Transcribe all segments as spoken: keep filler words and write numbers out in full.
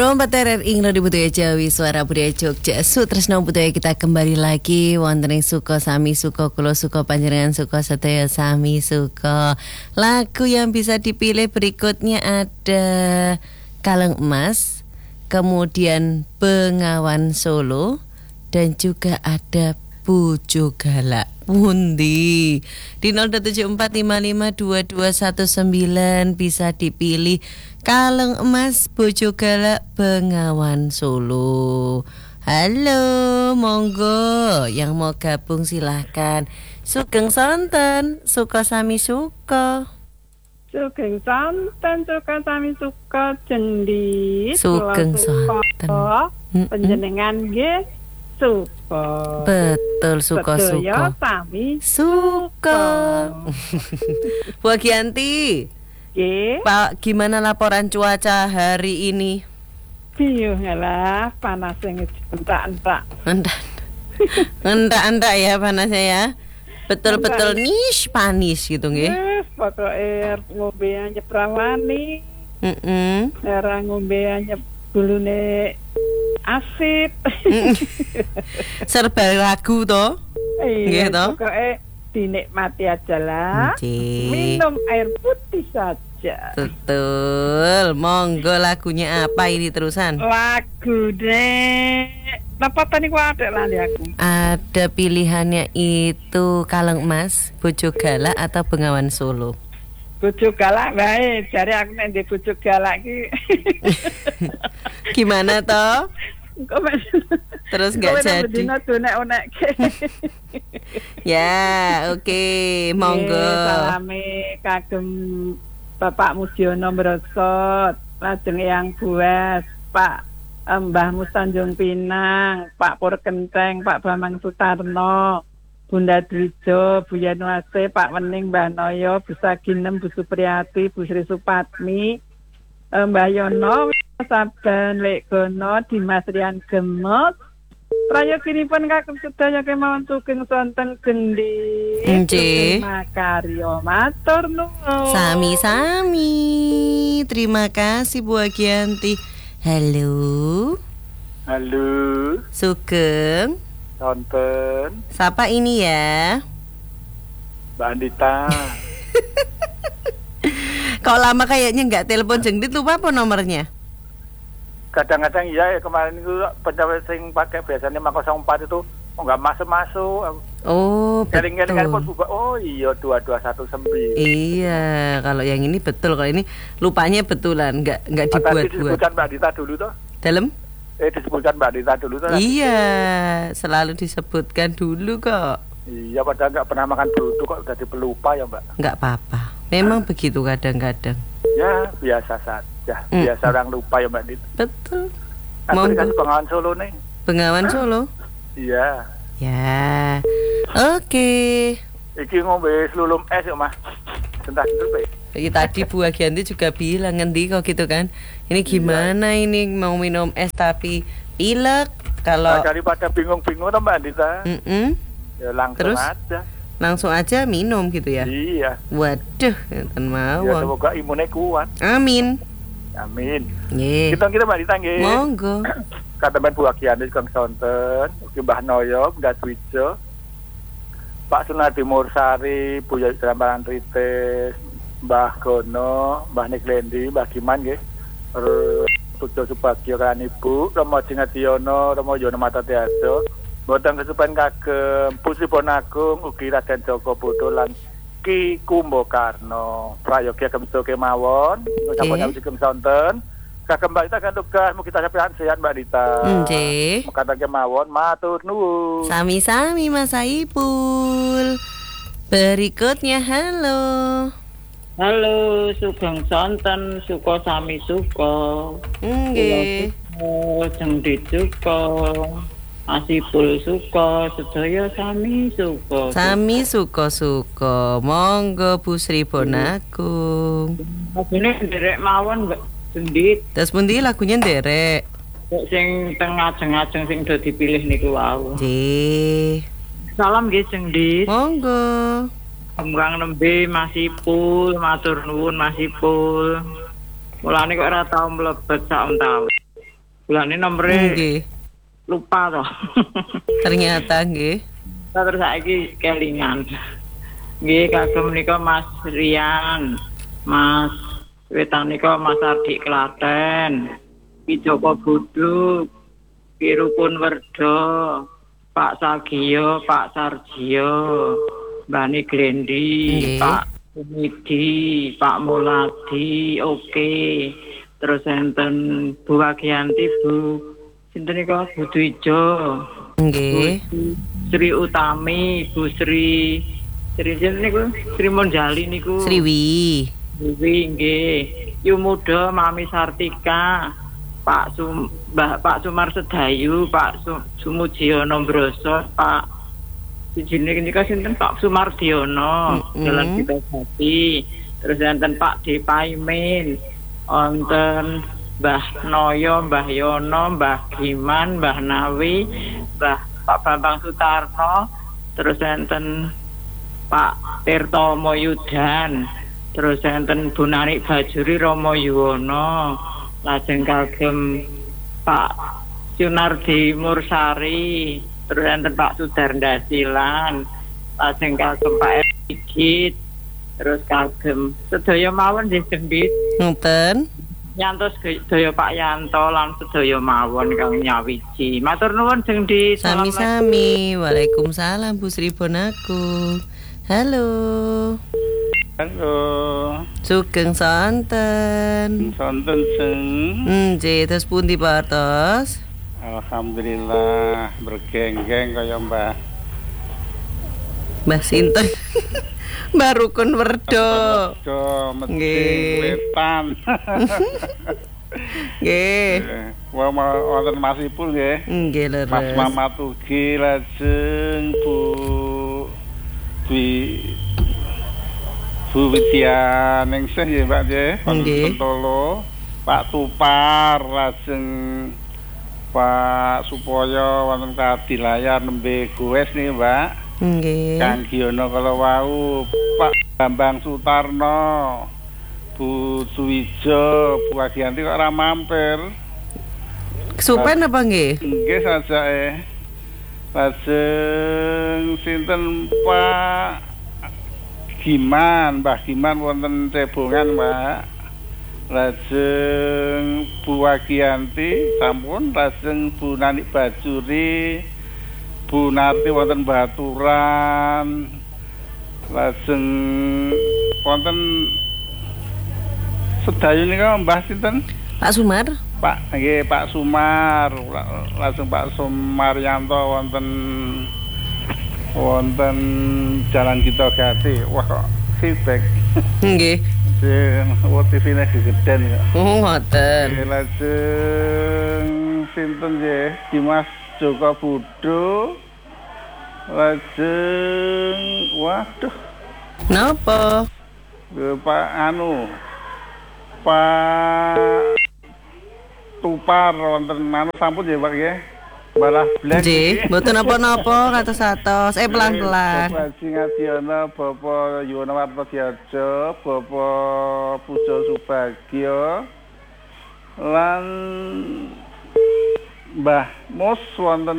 Perompat R R I Nglodi Budaya Jawi Suara Budaya Jogja Sutresno Budaya kita kembali lagi wonten ing suka sami suka kula suka panjenengan suka sedaya sami suka. Lagu yang bisa dipilih berikutnya ada Kaleng Emas, kemudian Bengawan Solo, dan juga ada Bojo Galak. Pundi di nol tujuh empat lima lima dua dua satu sembilan bisa dipilih Kaleng Emas, Bojo Galak, Bengawan Solo. Halo, monggo yang mau gabung silahkan. Sugeng sonten, suka sami suka. Sugeng sonten, suka sami suka cendhi. Sugeng sonten. Panjenengan nggih suka. Betul, suka Betul, suka. Ya, sami suka. Bu Agianti. Nggih. Pak, gimana laporan cuaca hari ini? Iya lah, panas yang entak-entak. Entak. Entak-entak ya panasnya ya. Betul-betul nish panis gitu nggih. Wes, pokoke ngombe nyeprawani. Heeh. Ora ngombe nyep gulune asit. Serba lagu to. Iya, Gitu. pokoknya dinikmati aja lah. Nggih. Minum air putih saja. Betul. Monggo lagunya apa ini terusan? Lagu deh. Apa tadi gua ada lali aku? Ada pilihannya itu Kaleng Emas, Bojo Galak atau Bengawan Solo. Bojo Galak bae, jare aku nek ndek Bojo Galak ki. Gimana toh? Terus nggak jadi. Ya, oke, okay. Monggo. Salame kagem Bapak Mudiono Mrosot, lajeng Eyang Buas, Pak Mbah Mustanjung Pinang, Pak Pur Kenteng, Pak Bambang Sutarno, Bunda Dwijo, Bu Yanuase, Pak Wening, Mbah Noyo, Bu Saginem, Bu Supriyati, Bu Sri Supatmi, Mbah Yono, Saben Lek Gono, Dimas Rian Gemot. Prayoginipun kagem sedaya kemawon sugeng sonten gendhi. Nggih. Makarya matur nuwun. Sami-sami. Terima kasih Bu Agianti. Halo. Halo. Sugeng. Sonten. Siapa ini ya? Mbak Andita. Kok lama kayaknya nggak telepon jengdit, lupa apa nomornya? Kadang-kadang iya ya, kemarin itu pencapaian sing pakai biasanya lima nol empat itu oh, nggak masuk-masuk. Oh, betul. Garing-garing pun buka. Oh iya dua dua satu sembilan. Iya, kalau yang ini betul, kalau ini lupanya betulan, nggak nggak dibuat-buat. Disebutkan Mbak Dita dulu toh? Dalam? Eh disebutkan Mbak Dita dulu toh? Iya, selalu disebutkan dulu kok. Iya, padahal nggak pernah makan dulu kok udah dipelupa ya Mbak. Nggak apa-apa, memang begitu kadang-kadang. Ya biasa saja, Mm. biasa orang lupa ya Mbak Dita. Betul. Aku dikasih Bengawan Solo nih. Bengawan Solo? Iya. Ya, oke. Iki ngombe selulum es ya Mas. Sebentar dulu Pak. Ya, tadi Bu Agianti juga bilang ngendi kok gitu kan. Ini gimana iya. Ini mau minum es tapi pilek. Kalau nah, daripada bingung-bingung toh Mbak Dita. Mm-mm. Ya langsung Terus? aja. Langsung aja minum gitu ya. Iya. Waduh, enten mawon. Ya semoga imunnya kuat. Amin. Amin. Nggih. Kita kita Mbak Dita nggih. Monggo. Kata Ben Bu Agianti Kang Sonten, Mbah Noyo, Mbah Dwijo, Pak Sunardi Mursari, Bu Yambaran Rites, Mbah Gono, Mbah Niklendi, Mbah Giman nggih. Pujo Subagio kan Ibu, Romo Jingationo, Romo Yono Mata Teaso, Boten kesupen kagem Pusri Bonagung, ugi Raden Joko Bodo lan Ki Kumbakarna. Prayogi agem soke mawon, sampun nyambut Kang Sonten. Kagem Mbak Dita kan tugas mugi tansah sehat Mbak Dita. Nggih. Mekaten mawon matur nuwun. Sami-sami Mas Saipul. Berikutnya halo. Halo, sugeng sonten, suka sami suka. Nggih. Jengdit suka. Asipul suka, sedaya sami suka. Sami suka-suka. Monggo Bu Sri Bonagung. Lagune nderek mawon Mbak Jendit. Terus pundi lagunya nderek? Sing tengah ajeng-ajeng sing do dipilih niku wau. Nggih. Salam nggih Jendit. Monggo. Kembang nembe Mas Ipul, matur nuwun Mas Ipul. Mulane kok ora tau mlebet sak taun. Bulane nomere Nggih. lupa toh. Ternyata nggih. Terus saiki kelingan. Nggih kagem menika Mas Rian, Mas Wetan nika Mas Ardi Klaten, Ki Joko Buduk, Ki Rukun Werdo, Pak Sagio, Pak Sarjio, Bani Glendi, Nggih. Pak Sumidi, Pak Muladi, oke. Terus enten Bu Wagianti, Bu sinten nika Bu Dwijo, Nggih. Bu Sri Utami, Bu Sri Sri sinten niku Sri Monjali niku. Sriwi. Dewi nggih. Yu Muda Mami Sartika, Pak Sum Mbah Pak Sumar Sedayu, Pak Sum, Sumujiono Broso, Pak sijine nika sinten Pak Sumardiono, Mm-mm. Jalan Kitawati. Terus enten Pak D Paimin, wonten Mbah Noyo, Mbah Yono, Mbah Giman, Mbah Nawi, Mbah Pak Bambang Sutarno, terus enten Pak Tirto Moyudan, terus enten Bu Narik Bajuri Romo Yuwono, lajeng kagem Pak Sunardi Mursari, terus enten Pak Sudarnda Silan, lajeng kagem Pak Erigit, terus kagem sedaya mawon nggih Gendit. Ngoten. Nyantos sedaya Pak Yanto lan sedaya mawon kang nyawiji. Matur nuwun Gendit. Sami-sami. Waalaikumsalam Bu Sri Bonaku. Halo. Halo, Sugeng sonten. sonten seng. Nggih, terus pundi Pak Artos? Alhamdulillah bergenggeng kaya Mbah. Mbah sinten? Mbah Rukun Werdo. Do mesti Nggih. wetan. Nggih. Wah mau wonten Masipul nggih. Nggih leres. Mas Mamat ugi lajeng Bu Dwi Bu Widya Ningsih nggih Pak nggih. Nggih. Sentolo, Pak Tupar lajeng Pak Supoyo wonten Kadilayar nembe goes nih Mbak. Nggih. Kang Giono kalau wau, Pak Bambang Sutarno, Bu Suwijo, Bu Wagianti kok ora mampir. Kesupen apa nggih? Nggih saja eh. Lajeng sinten Pak Giman, Mbah Giman wonten Cebongan, Mbak. Lajeng Bu Wagianti sampun, lajeng Bu Nanik Bajuri, Bu Narti wonten Baturan, lajeng wonten sedayu nika Mbah sinten? Pak Sumar? Pak nggih Pak Sumar, la- lajeng Pak Sumaryanto wonten wonten Jalan Gito Gati. Wah kok feedback. Nggih. Sing oh T V-ne gegeden kok. Oh, ngoten. Nggih, lajeng sinten nggih? Dimas Joko Budo. Lajeng waduh, Napa? nggih, Pak anu Pak Tupar wonten anu sampun nggih Pak nggih. Balah blek. Nggih, mboten napa-napa katos-atos. Eh pelan-pelan. Bapak Haji Ngadiono, Bapak Yuwono Wartodyaja, Bapak Pujo Subagio, lan Mbah Mus wonten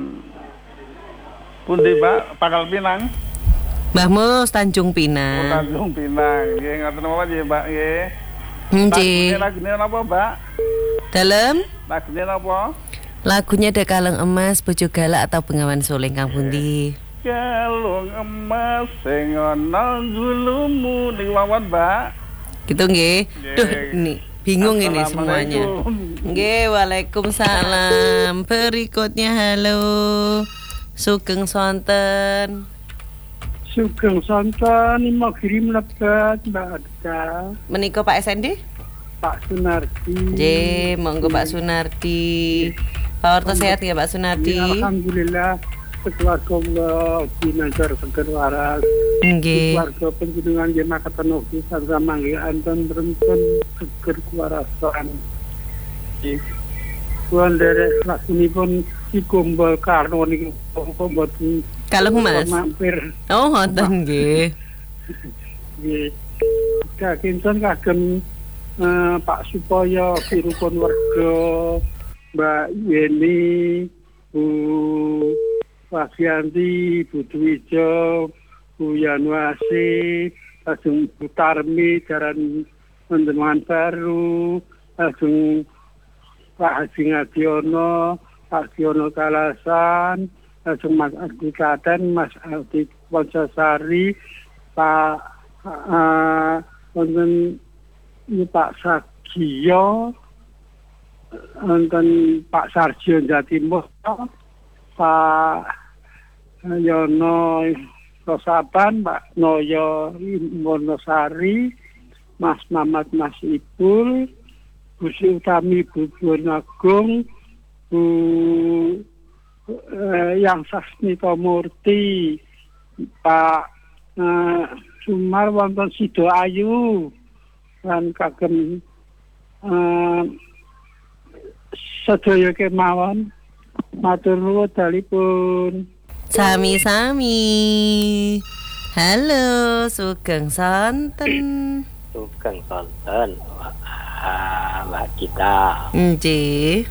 pundi Pak? Pangkal Pinang. Mbah Mus Tanjung Oh, Pinang. Tanjung Pinang. Nggih ngoten mawon nggih Mbak nggih. Nggih. Lagune napa Mbak? Dalem Lagune napa? lagunya ada Kaleng Emas, Bojo Galak atau Bengawan Soleh Kang pundi? Kalung emas sing ana gulumu niku mawon Mbak. Gitu nggih. Nggih. Duh, ini bingung ini semuanya. Assalamualaikum. Nggih, waalaikumsalam. Berikutnya halo. Sugeng sonten. Sugeng sonten mau kirim lebat Mbak Adka, Menika Pak S N D? Pak Sunardi. Nggih, monggo Pak Sunardi. Pak Orto sehat ya Pak Sunardi? Alhamdulillah keluarga Allah dinajar seger waras. Nggih. Keluarga penjenengan nggih makaten ugi sarta mangke anten renten seger kewarasan. Nggih. Kuwi derek lakunipun si Gombol Karno niku kok mboten Kalung Mas. mampir. Oh, ngoten nggih. Nggih. Kakinten kagem eh, Pak Supoyo Pirukun Werga Mbak Yeni, Bu Wasyanti, Bu Dwijo, Bu Yanuasi, langsung Bu Tarmi, Jalan Pendemangan Baru, langsung Pak Haji Ngadiono, Pak Siono Kalasan, langsung Mas Ardi Klaten, Mas Ardi Wonsasari, Pak uh, wonten Pak Sagio, wonten Pak Sarjo Jatimur, Pak Yono Rosaban, Pak Noyo Monosari, Mas Mamat Mas Ipul, Bu Sri Utami Bu Bonagung, Bu eh, Yang Sasmito Murti, Pak eh, Sumar wonten Sido Ayu, lan kagem eh, sedaya kemawon matur nuwun dalipun. Sami-sami. Halo, Sugeng Sonten. Sugeng Sonten, ah, Mbak Gita. Nggih.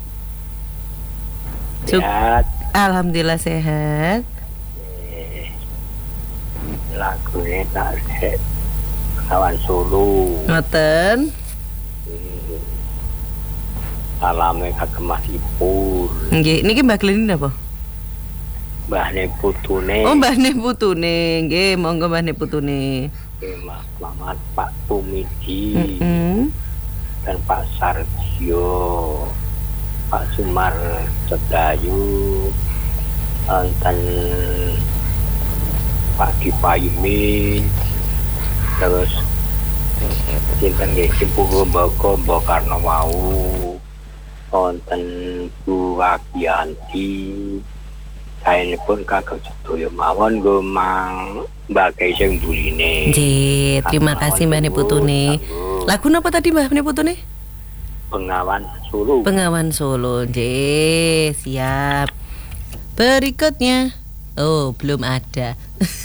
Sehat. Alhamdulillah sehat. Eh, lagunya tak sehat. Kawan Solo. Ngoten. Hmm. Salame kagem Mas Ipul. Nggih, niki Mbak Gleni napa? Mbahne putune. Oh, mbahne putune. Nggih, monggo mbahne putune. Mas Mamat, Pak Tumidi, Mm-hmm. dan Pak Sarjo, Pak Sumar Sedayu, dan Pak Dipayumin, terus sinten nggih Simpu Gombogo Mbok Karno wau, wonten Bu Wagianti. Saya pun kagak sedaya mawon nggo mang Mbak Kaiseng buline. Nggih, terima kasih Mbak Neputune. Lagu napa tadi Mbak Neputune? Bengawan Solo. Bengawan Solo. Nggih, siap. Berikutnya. Oh, belum ada.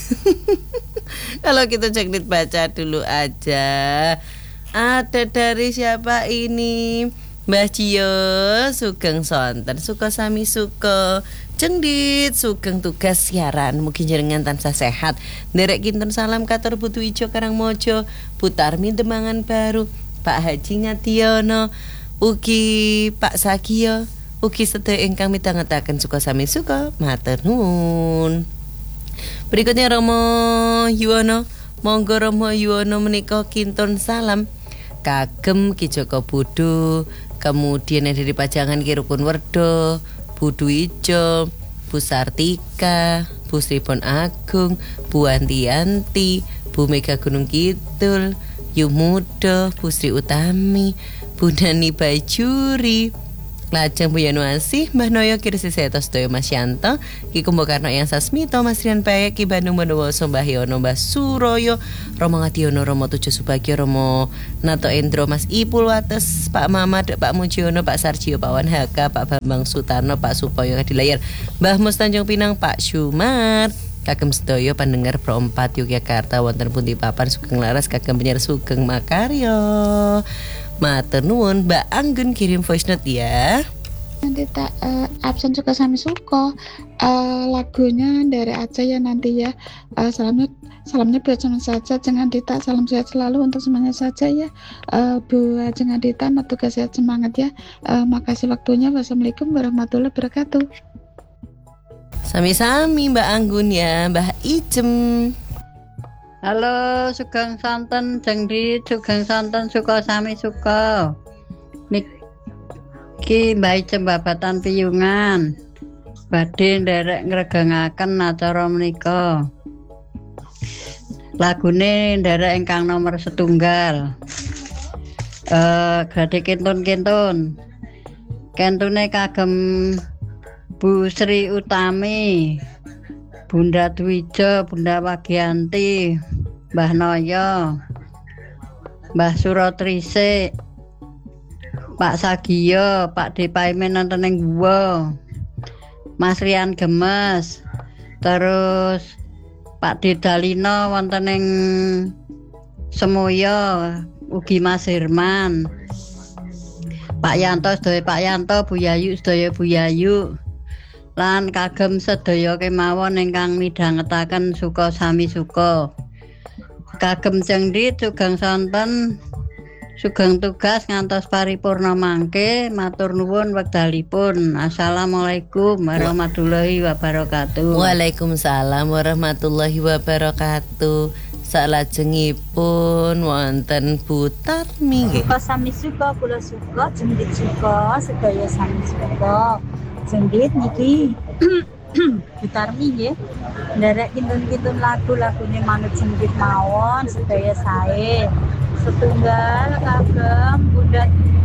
Kalau kita cek baca dulu aja. Ada dari siapa ini? Mbah Cio, Sugeng Sonten, Suko Sami Suko, Cengdit, Sugeng tugas siaran. Mungkin jenengan tansah sehat. Nderek kinten salam katur Putu Ijo Karangmojo, Putarmi Demangan Baru, Pak Haji Ngadiono, ugi Pak Sagio, ugi sedaya ingkang midhangetaken Suko Sami Suko, matur nuwun. Berikutnya Romo Yuwono, monggo Romo Yuwono menika kinten salam kagem Ki Joko Budu. Kemudian yang dari Pajangan Ki Rukun Werdo, Bu Dwijo, Bu Sartika, Bu Sripon Agung, Bu Antianti, Bu Mega Gunung Kidul, Yumudo, Bu Sri Utami, Bu Nani Bajuri, lajeng Bu Yanuasih, Mbah Noyo Kirsi Setos Doyo Mas Yanto, Ki Kumbokarno Yang Sasmito, Mas Rian Payek, Ki Bandung Bondowoso, Mbah Yono, Mbah Suroyo, Romo Ngadiono, Romo Tujuh Subagio, Romo Nato Endro, Mas Ipul Wates, Pak Mamad, Pak Mujiono, Pak Sarjio, Pak Wan Haka, Pak Bambang Sutarno, Pak Supoyo Kadilayar, Mbah Mus Tanjung Pinang, Pak Syumar, kagem sedaya pandengar Pro empat Yogyakarta wonten pundi papan Sugeng Laras kagem penyiar Sugeng Makaryo. Matur nuwun, Mbak Anggun kirim voice note ya. Nanti tak uh, absen suka sami suko uh, lagunya dari Aceh ya nanti ya. Uh, salamnya salamnya buat semua saja, jangan Dita, salam sehat selalu untuk semuanya saja ya. Uh, Bu jangan Dita, tugas sehat semangat ya. Uh, makasih waktunya. Wassalamualaikum warahmatullahi wabarakatuh. Sami-sami Mbak Anggun ya, Mbak Ijem. Halo, Sugeng Sonten, Jengdi, Sugeng Sonten, Suko Sami Suko. Niki Mbak Ijem babatan piyungan. Badhe nderek ngregengaken acara menika. Lagune nderek ingkang nomor setunggal. Eh, gadhe kintun-kintun. Kentune kagem Bu Sri Utami, Bunda Dwijo, Bunda Wagianti, Mbah Noyo, Mbah Surotrise, Pak Sagio, Pak Dipaimen nonton ing guwa, Mas Rian Gemes, terus Pak Didalino wonten ing Semoyo, ugi Mas Herman. Pak Yanto sedaya Pak Yanto, Bu Yayu sedaya Bu Yayu. Lan kagem sedaya kemawon ingkang midhangetaken suka sami suka. Kagem cengdi sugeng sonten sugeng tugas ngantos paripurna mangke, matur nuwun wekdalipun. Assalamualaikum warahmatullahi wabarakatuh. Waalaikumsalam warahmatullahi wabarakatuh. Salajengipun wonten Bu Tarmi nggih. Suka sami suka, kula suka, jendit suka, sedaya sami suka. Jendit niki Bu Tarmi nggih. Nderek kintun-kintun lagu-lagune manut jendit mawon sedaya sae. Setunggal kagem Bunda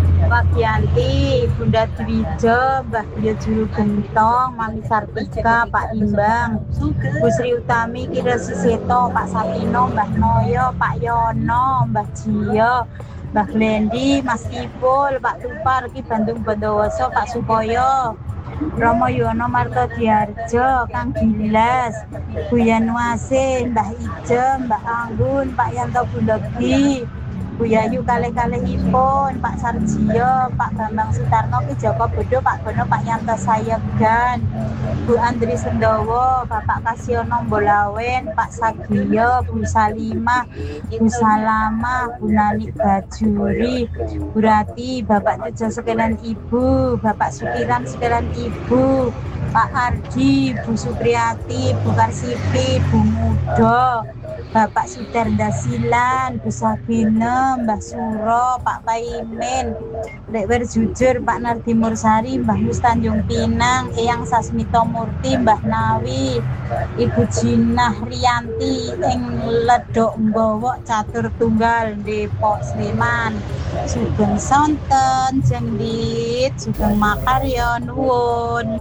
Wagianti, Bunda Dwijo, Mbah Bio Juru Gentong, Mami Sartika, Pak Imbang, Bu Sri Utami, Kira Siseto, Pak Sapino, Mbah Noyo, Pak Yono, Mbah Jiyo, Mbah Glendi, Mas Ipul, Pak Tupar, Ki Bandung Bondowoso, Pak Sukoyo, Romo Yono Marto Diarjo, Kang Gilas, Bu Yanuase, Mbah Ijem, Mbah Anggun, Pak Yanto Bundogi, Bu Yayu kalih-kalihipun, Pak Sarjio, Pak Bambang Sutarno, Ki Joko Bodo, Pak Gono, Pak Yanto Sayegan, Bu Andri Sendowo, Bapak Kasiono Mbolawen, Pak Sagiyo, Bu Salimah, Bu Salama, Bu Nanik Bajuri, Bu Rati, Bapak Tujo sekalian Ibu, Bapak Sukiran sekalian Ibu, Pak Ardi, Bu Supriyati, Bu Karsipi, Bu Mudo, Bapak Sudarda Silan, Bu Sabine, Mbah Suro, Pak Paimin, Dek Werjujur, Pak Nardi Mursari, Mbah Mus Tanjung Pinang, Eyang Sasmito Murti, Mbah Nawi, Ibu Jinah Riyanti, ing Ledok Mbowo Catur Tunggal, Depok Sleman. Sugeng sonten, jendit, sugeng makarya nuwun.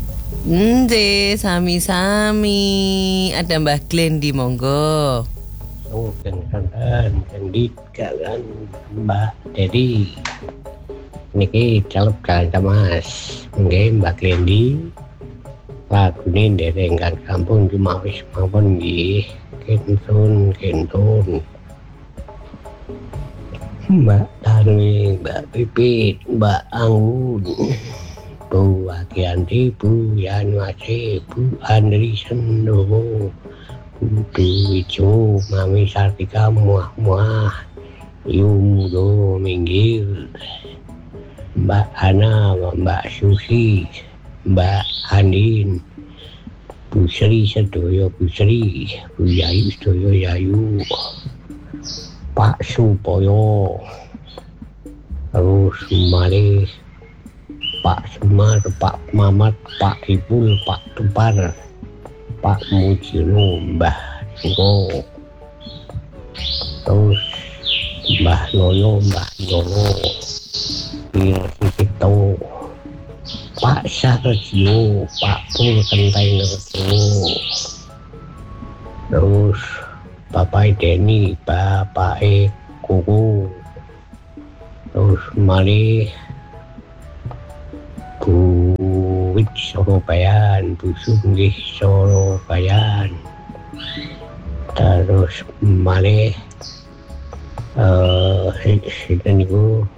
Nggih, sami-sami. Ada Mbah Glendi monggo. Sugeng sonten, jendit kalian Mbak Dedi. Niki calep kalian Mas. Nggih Mbak Glendi. Lagune nderek ingkang sampun cumawis mawon nggih. Kentun kentun. Mbak Tarmi, Mbak Pipit, Mbak Anggun, Bu Wagianti, Bu Yanuase, Bu Andri Sendowo, Bu Dwijo, Mami Sartika, muah-muah, Yumudo minggir, Mbak Ana, Mbak Susi, Mbak Andin, Bu Sri Sedoyo, Bu Sri, Bu Yayu Sedoyo Yayu, Pak Supoyo, terus mari Pak Sumar, Pak Mamat, Pak Ipul, Pak Tupar, Pak Mujino, Mbah Suko, terus Mbah Noyo, Mbah Nono, Pirito, Pak Sarjio, Pak Pul Kenteng Nerto, terus Bapak Deni, Bapak E Kuku, terus mari Bu Wit Sorobayan, Bu Sunggih Sorobayan, terus mari eh uh, niku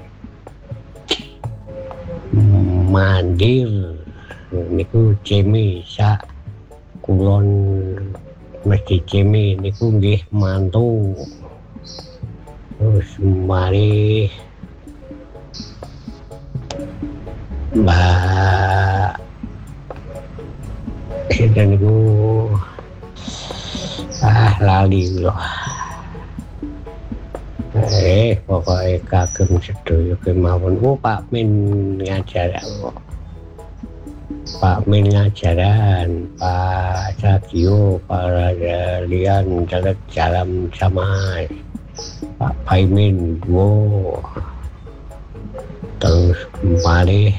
mandir niku Cemi sak kulon Masjid Cemi niku nggih mantu. Terus mari Mbak sinten niku ah lali lho. Eh pokoke kagem sedaya kemawon. Oh Pak Min ngajar kok. Pak Min ngajaran, Pak Sagio, para lian jalan jalan sama Pak Paimin, wow. Terus kembali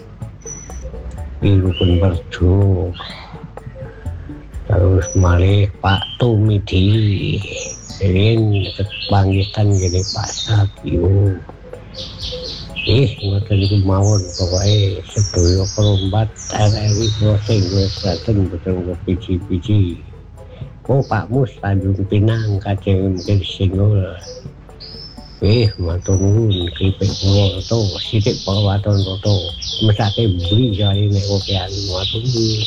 Ilukun Berjo, terus kembali Pak Tumidi, ini kebangkitan gini Pak Sagio. Eh, ngoten niku mawon pokoke sedaya perombat R R I Groseng Klaten betul biji-biji. Oh Pak Mus Tanjung Pinang kajeng mungkin singgul. Eh, matur nuwun kripik kula to sithik pawaton to. Mesake beri kali nek kopian matur nuwun.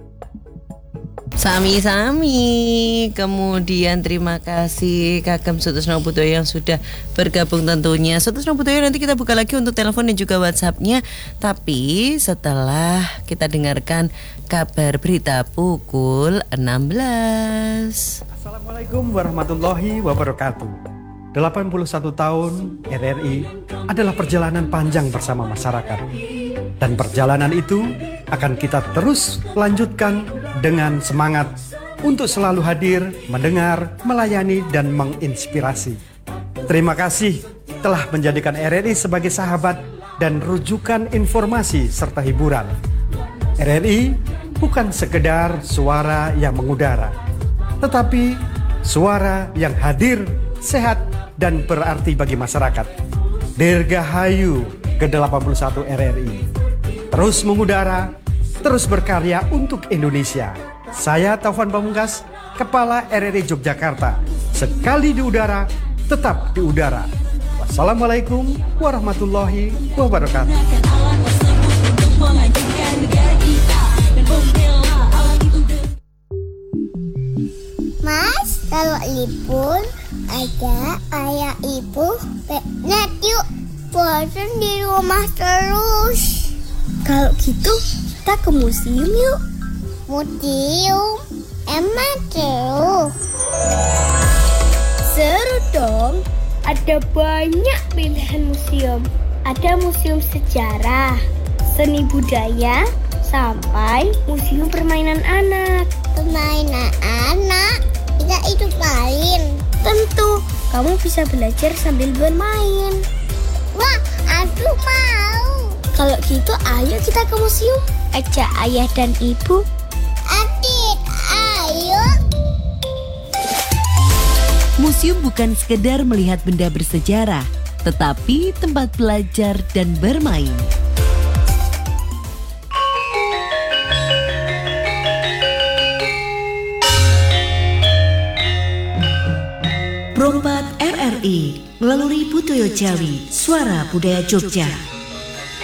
Sami-sami. Kemudian terima kasih Kagem Sutrisno Budoyo yang sudah bergabung tentunya. Sutrisno Budoyo nanti kita buka lagi untuk telepon dan juga WhatsApp-nya. Tapi setelah kita dengarkan kabar berita pukul enam belas. Assalamualaikum warahmatullahi wabarakatuh. delapan puluh satu tahun R R I adalah perjalanan panjang bersama masyarakat. Dan perjalanan itu akan kita terus lanjutkan dengan semangat untuk selalu hadir, mendengar, melayani, dan menginspirasi. Terima kasih telah menjadikan R R I sebagai sahabat dan rujukan informasi serta hiburan. R R I bukan sekedar suara yang mengudara, tetapi suara yang hadir, sehat, dan berarti bagi masyarakat. Dirgahayu ke delapan puluh satu R R I. Terus mengudara, terus berkarya untuk Indonesia. Saya Taufan Pamungkas, Kepala R R I Yogyakarta. Sekali di udara, tetap di udara. Wassalamualaikum warahmatullahi wabarakatuh. Mas, kalau libur ada ayah ibu peknet yuk. Bosan di rumah terus. Kalau gitu kita ke museum yuk. Museum? Emang seru? Seru dong. Ada banyak pilihan museum. Ada museum sejarah, seni budaya, sampai museum permainan anak. Permainan anak? Kita itu main. Tentu, kamu bisa belajar sambil bermain. Wah, aku mau. Kalau gitu, ayo kita ke museum. Ajak ayah dan ibu. Adik, ayo. Museum bukan sekedar melihat benda bersejarah, tetapi tempat belajar dan bermain. Perompak R R I melalui Budoyo Jawi, Suara Budaya Jogja.